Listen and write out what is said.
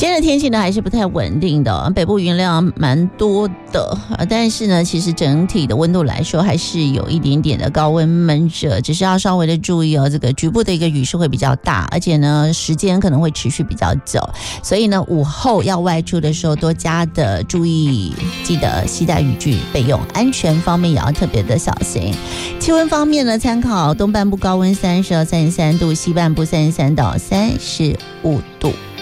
今天的天气呢还是不太稳定的，北部云量蛮多的，但是呢其实整体的温度来说还是有一点点的高温闷热，只是要稍微的注意哦，这个局部的一个雨势会比较大，而且呢时间可能会持续比较久，所以呢午后要外出的时候多加的注意，记得携带雨具备用，安全方面也要特别的小心。气温方面呢，参考东半部高温30到33度，西半部33到35度。